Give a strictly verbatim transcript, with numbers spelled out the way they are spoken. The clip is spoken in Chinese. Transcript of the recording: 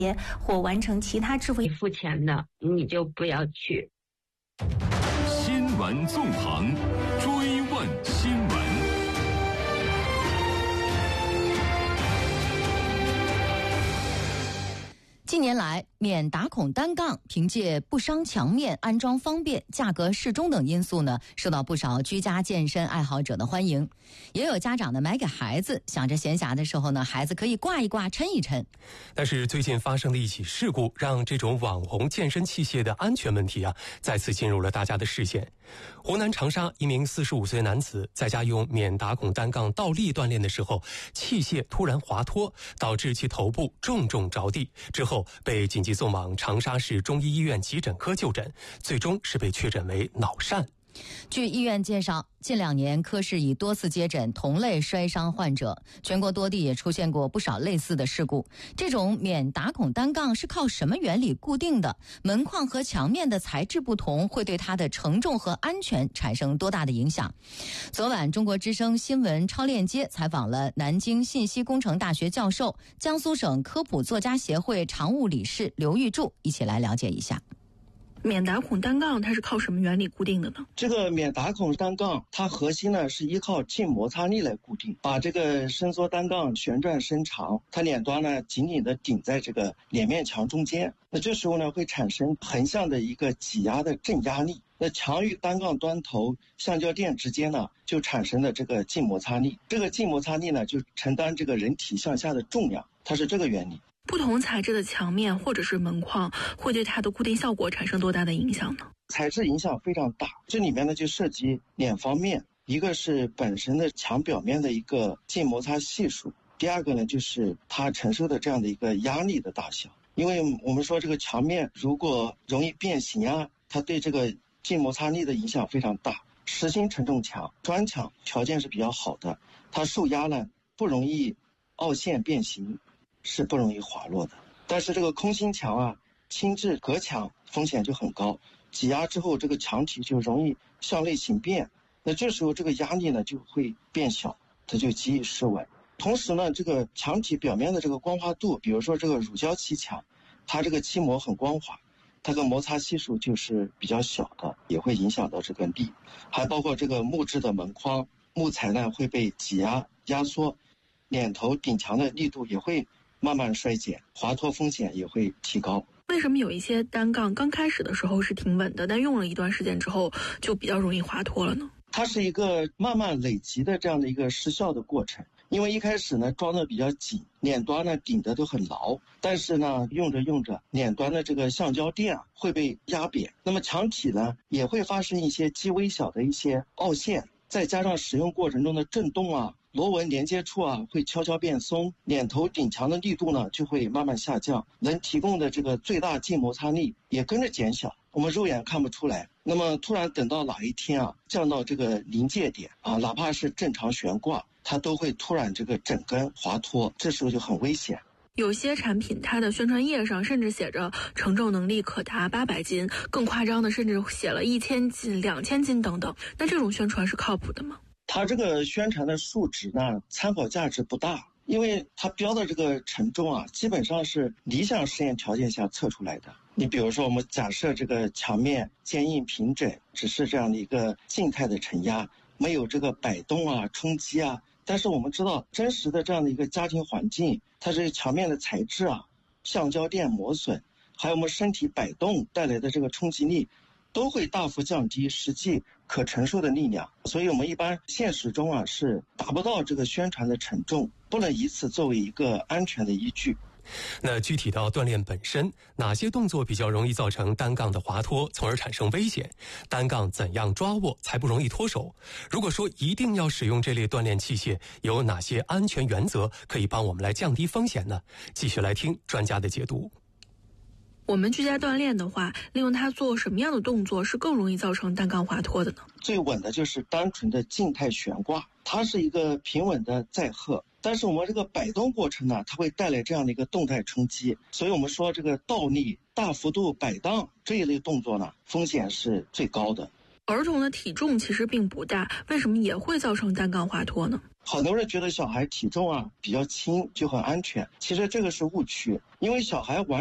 或完成其他支付。 你付钱的，你就不要去。 新闻纵横，追问新闻。 近年来，免打孔单杠凭借不伤墙面、安装方便、价格适中等因素呢，受到不少居家健身爱好者的欢迎。也有家长呢买给孩子，想着闲暇的时候呢，孩子可以挂一挂、抻一抻。 但是最近发生的一起事故，让这种网红健身器械的安全问题啊，再次进入了大家的视线。湖南长沙一名四十五岁男子在家用免打孔单杠倒立锻炼的时候，器械突然滑脱，导致其头部重重着地，之后被紧急送往长沙市中医医院急诊科就诊，最终是被确诊为脑疝。 据医院介绍，近两年科室已多次接诊同类摔伤患者，全国多地也出现过不少类似的事故。这种免打孔单杠是靠什么原理固定的？门框和墙面的材质不同，会对它的承重和安全产生多大的影响？昨晚中国之声新闻超链接采访了南京信息工程大学教授、江苏省科普作家协会常务理事刘玉柱，一起来了解一下。 免打孔单杠它是靠什么原理固定的呢？ 这个免打孔单杠它核心呢是依靠静摩擦力来固定，把这个伸缩单杠旋转伸长，它两端呢紧紧的顶在这个两面墙中间，那这时候呢会产生横向的一个挤压的正压力，那墙与单杠端头橡胶垫之间呢就产生了这个静摩擦力，这个静摩擦力呢就承担这个人体向下的重量，它是这个原理。 不同材质的墙面或者是门框会对它的固定效果产生多大的影响呢？ 材质影响非常大，这里面呢就涉及两方面，一个是本身的墙表面的一个静摩擦系数，第二个呢就是它承受的这样的一个压力的大小。因为我们说这个墙面如果容易变形啊，它对这个静摩擦力的影响非常大。实心承重墙、砖墙条件是比较好的，它受压呢不容易凹陷变形，是不容易滑落的。但是这个空心墙啊、轻质隔墙风险就很高，挤压之后这个墙体就容易向内形变，那这时候这个压力呢就会变小，它就极易失稳。同时呢，这个墙体表面的这个光滑度，比如说这个乳胶漆墙，它这个漆膜很光滑，它的摩擦系数就是比较小的，也会影响到这个力。还包括这个木质的门框，木材呢会被挤压压缩，两头顶墙的力度也会慢慢衰减，滑脱风险也会提高。 为什么有一些单杠刚开始的时候是挺稳的，但用了一段时间之后就比较容易滑脱了呢？ 它是一个慢慢累积的这样的一个失效的过程。因为一开始呢装的比较紧，两端呢顶的都很牢，但是呢用着用着，两端的这个橡胶垫啊会被压扁，那么墙体呢也会发生一些极微小的一些凹陷，再加上使用过程中的震动啊，螺纹连接处啊会悄悄变松，两头顶墙的力度呢就会慢慢下降，能提供的这个最大静摩擦力也跟着减小，我们肉眼看不出来。那么突然等到哪一天啊降到这个临界点啊，哪怕是正常悬挂，它都会突然这个整根滑脱，这时候就很危险。 有些产品它的宣传页上甚至写着承重能力可达八百斤，更夸张的甚至写了一千斤、两千斤等等。那这种宣传是靠谱的吗？ 它这个宣传的数值呢，参考价值不大，因为它标的这个承重啊，基本上是理想实验条件下测出来的。你比如说，我们假设这个墙面坚硬平整，只是这样的一个静态的承压，没有这个摆动啊、冲击啊。但是我们知道，真实的这样的一个家庭环境，它这个墙面的材质啊、橡胶垫磨损，还有我们身体摆动带来的这个冲击力，都会大幅降低实际可承受的力量。所以我们一般现实中啊是达不到这个宣传的承重，不能以此作为一个安全的依据。 那具体到锻炼本身，哪些动作比较容易造成单杠的滑脱，从而产生危险？单杠怎样抓握才不容易脱手？如果说一定要使用这类锻炼器械，有哪些安全原则可以帮我们来降低风险呢？继续来听专家的解读。 我们居家锻炼的话，利用它做什么样的动作是更容易造成单杠滑脱的呢？ 最稳的就是单纯的静态悬挂，它是一个平稳的载荷，但是我们这个摆动过程呢，它会带来这样的一个动态冲击，所以我们说这个倒立、大幅度摆荡这一类动作呢，风险是最高的。 儿童的体重其实并不大，为什么也会造成单杠滑脱呢？ 很多人觉得小孩体重啊比较轻就很安全，其实这个是误区，因为小孩玩